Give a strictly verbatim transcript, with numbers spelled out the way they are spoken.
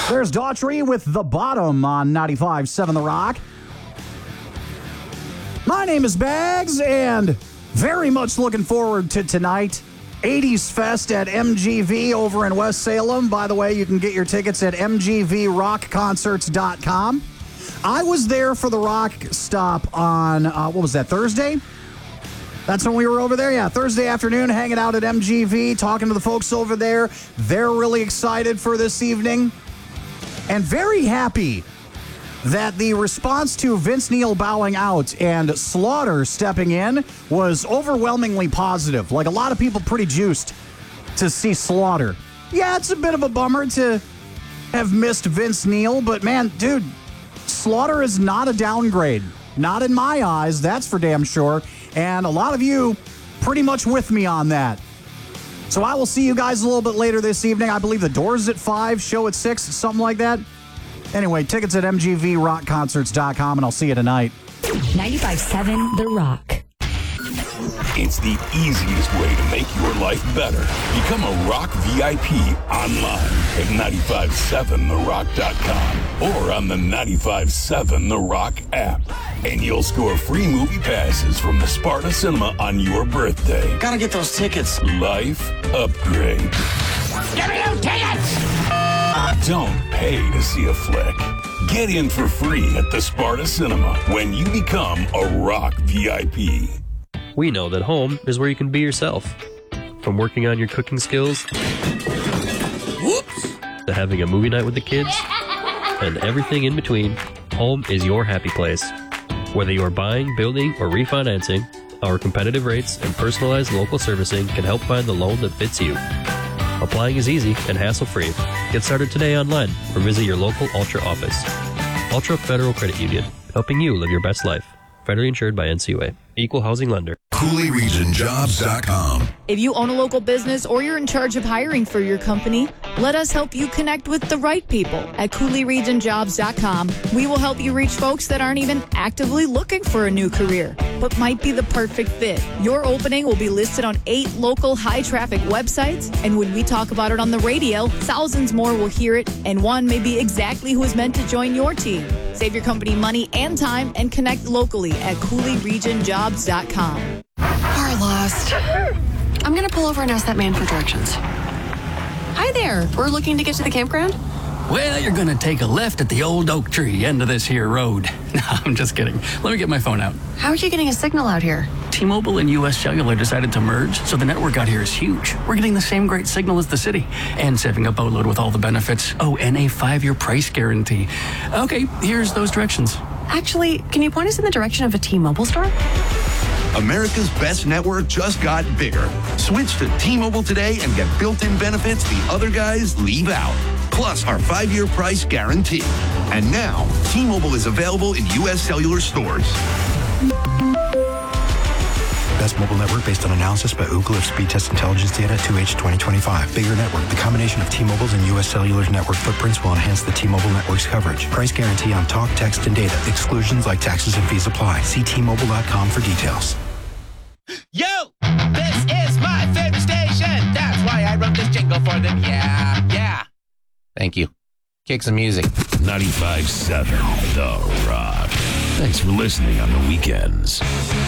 There's Daughtry with The Bottom on ninety-five point seven The Rock. My name is Bags, and very much looking forward to tonight. eighties Fest at M G V over in West Salem. By the way, you can get your tickets at m g v rock concerts dot com. I was there for the rock stop on, uh, what was that, Thursday? That's when we were over there? Yeah, Thursday afternoon, hanging out at M G V, talking to the folks over there. They're really excited for this evening and very happy that the response to Vince Neil bowing out and Slaughter stepping in was overwhelmingly positive. Like, a lot of people pretty juiced to see Slaughter. Yeah, it's a bit of a bummer to have missed Vince Neil, but man, dude, Slaughter is not a downgrade. Not in my eyes, that's for damn sure. And a lot of you pretty much with me on that. So I will see you guys a little bit later this evening. I believe the door's at five, show at six, something like that. Anyway, tickets at m g v rock concerts dot com, and I'll see you tonight. ninety-five point seven The Rock. It's the easiest way to make your life better. Become a Rock V I P online at nine five seven the rock dot com or on the ninety-five seven The Rock app. And you'll score free movie passes from the Sparta Cinema on your birthday. Gotta get those tickets. Life upgrade. Give me those tickets! Don't pay to see a flick. Get in for free at the Sparta Cinema when you become a Rock V I P. We know that home is where you can be yourself. From working on your cooking skills, Whoops! to having a movie night with the kids, and everything in between, home is your happy place. Whether you are buying, building, or refinancing, our competitive rates and personalized local servicing can help find the loan that fits you. Applying is easy and hassle-free. Get started today online or visit your local Ultra office. Ultra Federal Credit Union, helping you live your best life. Federally insured by N C U A. Equal housing lender. Cooley Region Jobs dot com. If you own a local business or you're in charge of hiring for your company, let us help you connect with the right people at Cooley Region Jobs dot com. We will help you reach folks that aren't even actively looking for a new career, but might be the perfect fit. Your opening will be listed on eight local high-traffic websites, and when we talk about it on the radio, thousands more will hear it, and one may be exactly who is meant to join your team. Save your company money and time and connect locally at Cooley Region Jobs dot com. We're lost. I'm going to pull over and ask that man for directions. Hi there. We're looking to get to the campground. Well, you're going to take a left at the old oak tree end of this here road. No, I'm just kidding. Let me get my phone out. How are you getting a signal out here? T-Mobile and U S Cellular decided to merge, so the network out here is huge. We're getting the same great signal as the city and saving a boatload with all the benefits. Oh, and a five-year price guarantee. Okay, here's those directions. Actually, can you point us in the direction of a T-Mobile store? America's best network just got bigger. Switch to T-Mobile today and get built-in benefits the other guys leave out. Plus our five-year price guarantee. And now, T-Mobile is available in U S Cellular stores. Best mobile network based on analysis by Ookla of speed test intelligence data two H twenty twenty-five. Bigger network. The combination of T-Mobile's and U S Cellular's network footprints will enhance the T-Mobile network's coverage. Price guarantee on talk, text, and data. Exclusions like taxes and fees apply. See T Mobile dot com for details. Yo! This is my favorite station! That's why I wrote this jingle for them. Yeah, yeah. Thank you. Kick some music. ninety-five point seven The Rock. Thanks for listening on the weekends.